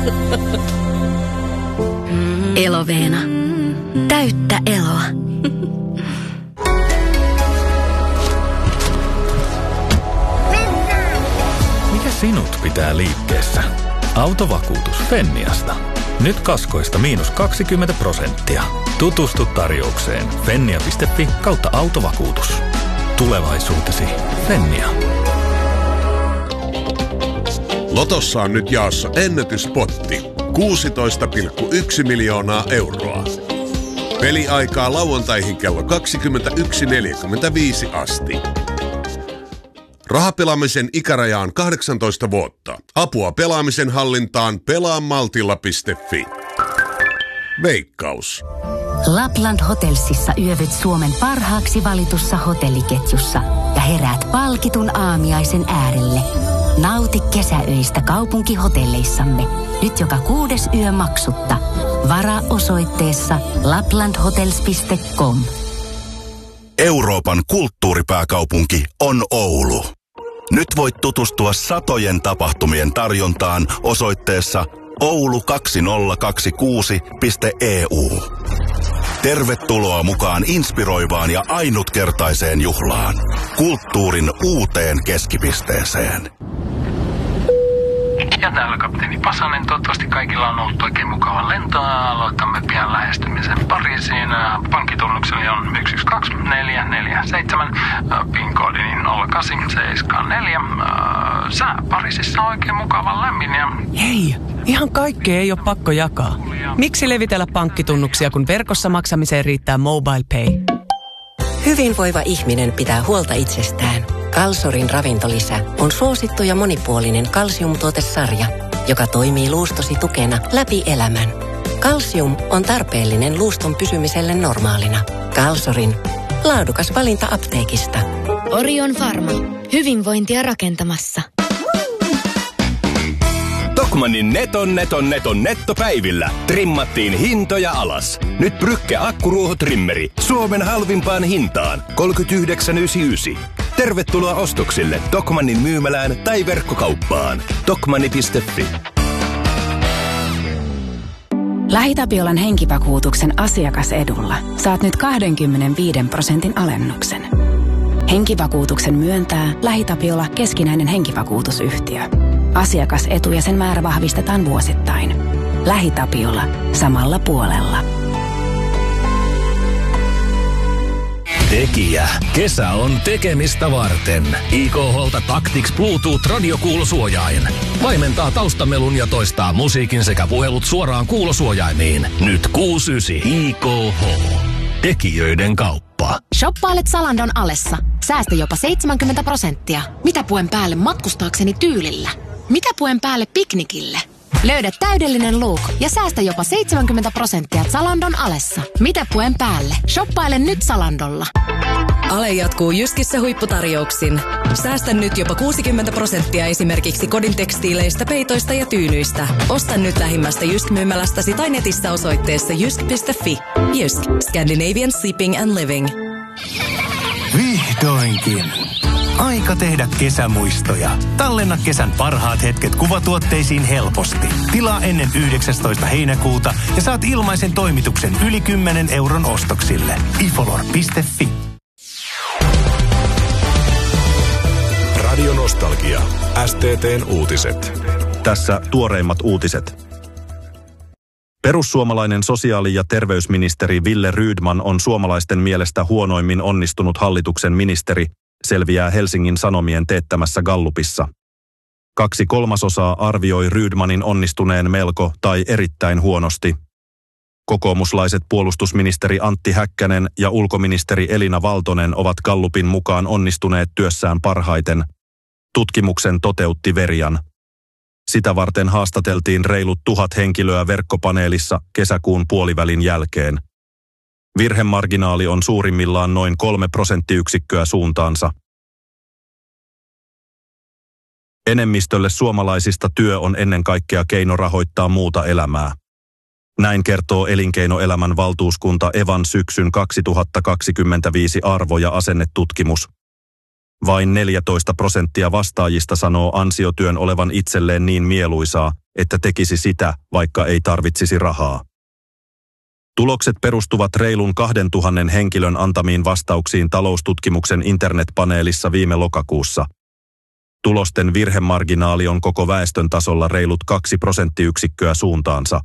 Eloveena. Täyttä eloa. Mikä sinut pitää liikkeessä? Autovakuutus Fenniasta. Nyt kaskoista -20%. Tutustu tarjoukseen fennia.fi/autovakuutus. Tulevaisuutesi Fennia. Lotossa on nyt jaossa ennätyspotti. 16,1 miljoonaa euroa. Peliaikaa lauantaihin kello 21.45 asti. Rahapelaamisen ikäraja on 18 vuotta. Apua pelaamisen hallintaan pelaamaltilla.fi. Veikkaus. Lapland Hotelsissa yövyt Suomen parhaaksi valitussa hotelliketjussa ja heräät palkitun aamiaisen äärelle. Nauti kesäöistä kaupunkihotelleissamme. Nyt joka 6. yö maksutta. Varaa osoitteessa laplandhotels.com. Euroopan kulttuuripääkaupunki on Oulu. Nyt voit tutustua satojen tapahtumien tarjontaan osoitteessa oulu2026.eu. Tervetuloa mukaan inspiroivaan ja ainutkertaiseen juhlaan. Kulttuurin uuteen keskipisteeseen. Ja täällä kapteeni Pasanen. Toivottavasti kaikilla on ollut oikein mukava lentoa. Aloitamme pian lähestymisen Pariisiin. Pankkitunnukseni on 122447. PIN-koodini 0874. Sää Pariisissa on oikein mukava lämmin ja... Hei, ihan kaikkea ei ole pakko jakaa. Miksi levitellä pankkitunnuksia, kun verkossa maksamiseen riittää MobilePay? Hyvinvoiva ihminen pitää huolta itsestään. Kalsorin ravintolisä on suosittu ja monipuolinen kalsiumtuotesarja, joka toimii luustosi tukena läpi elämän. Kalsium on tarpeellinen luuston pysymiselle normaalina. Kalsorin. Laadukas valinta apteekista. Orion Pharma. Hyvinvointia rakentamassa. Tokmannin nettopäivillä trimmattiin hintoja alas. Nyt Brücke akkuruohotrimmeri Suomen halvimpaan hintaan 39,99. Tervetuloa ostoksille Tokmannin myymälään tai verkkokauppaan. Tokmanni.fi. LähiTapiolan henkivakuutuksen asiakasedulla saat nyt 25% alennuksen. Henkivakuutuksen myöntää LähiTapiola keskinäinen henkivakuutusyhtiö. Asiakasetu ja sen määrä vahvistetaan vuosittain. LähiTapiola. Samalla puolella. Tekijä. Kesä on tekemistä varten. IKH:lta Tactics Bluetooth radiokuulosuojain. Vaimentaa taustamelun ja toistaa musiikin sekä puhelut suoraan kuulosuojaimiin. Nyt 6,9. IKH. Tekijöiden kauppa. Shoppailet Zalandon alessa. Säästä jopa 70%. Mitä puen päälle matkustaakseni tyylillä? Mitä puen päälle piknikille? Löydä täydellinen look ja säästä jopa 70% Zalandon alessa. Mitä puen päälle? Shoppaile nyt Zalandolla. Ale jatkuu Jyskissä huipputarjouksin. Säästä nyt jopa 60% esimerkiksi kodin tekstiileistä, peitoista ja tyynyistä. Osta nyt lähimmästä Jysk-myymälästäsi tai netissä osoitteessa jysk.fi. Jysk. Scandinavian Shipping and Living. Vihdoinkin. Aika tehdä kesämuistoja. Tallenna kesän parhaat hetket kuvatuotteisiin helposti. Tilaa ennen 19. heinäkuuta ja saat ilmaisen toimituksen yli 10 euron ostoksille. ifolor.fi. Radio Nostalgia. STT:n uutiset. Tässä tuoreimmat uutiset. Perussuomalainen sosiaali- ja terveysministeri Wille Rydman on suomalaisten mielestä huonoimmin onnistunut hallituksen ministeri, selviää Helsingin Sanomien teettämässä gallupissa. 2/3 arvioi Rydmanin onnistuneen melko tai erittäin huonosti. Kokoomuslaiset puolustusministeri Antti Häkkänen ja ulkoministeri Elina Valtonen ovat gallupin mukaan onnistuneet työssään parhaiten. Tutkimuksen toteutti Verian. Sitä varten haastateltiin reilut 1000 henkilöä verkkopaneelissa kesäkuun puolivälin jälkeen. Virhemarginaali on suurimmillaan noin 3 prosenttiyksikköä suuntaansa. Enemmistölle suomalaisista työ on ennen kaikkea keino rahoittaa muuta elämää. Näin kertoo Elinkeinoelämän valtuuskunta Evan syksyn 2025 arvo- ja asennetutkimus. Vain 14% vastaajista sanoo ansiotyön olevan itselleen niin mieluisaa, että tekisi sitä, vaikka ei tarvitsisi rahaa. Tulokset perustuvat reilun 2000 henkilön antamiin vastauksiin taloustutkimuksen internetpaneelissa viime lokakuussa. Tulosten virhemarginaali on koko väestön tasolla reilut 2 prosenttiyksikköä suuntaansa.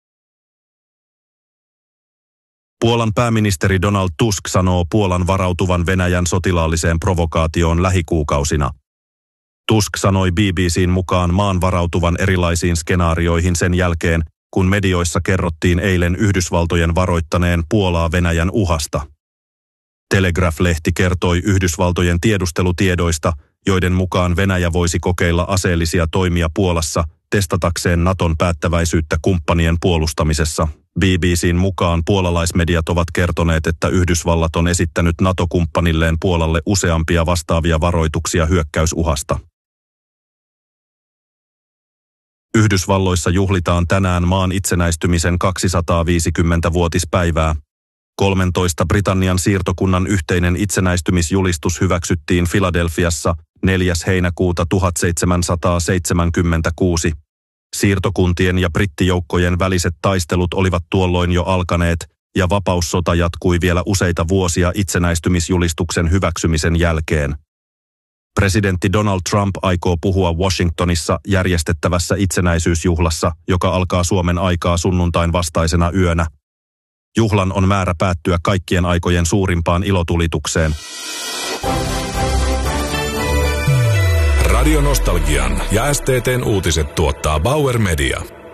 Puolan pääministeri Donald Tusk sanoo Puolan varautuvan Venäjän sotilaalliseen provokaatioon lähikuukausina. Tusk sanoi BBC:n mukaan maan varautuvan erilaisiin skenaarioihin sen jälkeen, kun medioissa kerrottiin eilen Yhdysvaltojen varoittaneen Puolaa Venäjän uhasta. Telegraph-lehti kertoi Yhdysvaltojen tiedustelutiedoista, joiden mukaan Venäjä voisi kokeilla aseellisia toimia Puolassa testatakseen Naton päättäväisyyttä kumppanien puolustamisessa. BBC:n mukaan puolalaismediat ovat kertoneet, että Yhdysvallat on esittänyt NATO-kumppanilleen Puolalle useampia vastaavia varoituksia hyökkäysuhasta. Yhdysvalloissa juhlitaan tänään maan itsenäistymisen 250-vuotispäivää. 13 Britannian siirtokunnan yhteinen itsenäistymisjulistus hyväksyttiin Filadelfiassa 4. heinäkuuta 1776. Siirtokuntien ja brittijoukkojen väliset taistelut olivat tuolloin jo alkaneet, ja vapaussota jatkui vielä useita vuosia itsenäistymisjulistuksen hyväksymisen jälkeen. Presidentti Donald Trump aikoo puhua Washingtonissa järjestettävässä itsenäisyysjuhlassa, joka alkaa Suomen aikaa sunnuntain vastaisena yönä. Juhlan on määrä päättyä kaikkien aikojen suurimpaan ilotulitukseen. Radio Nostalgian ja STT:n uutiset tuottaa Bauer Media.